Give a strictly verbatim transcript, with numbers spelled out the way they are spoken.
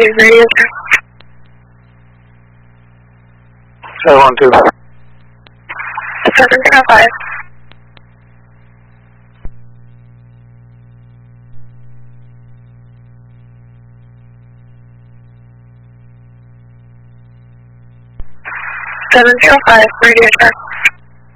two radio check. seven one two. seven zero five. seven zero five, radio check.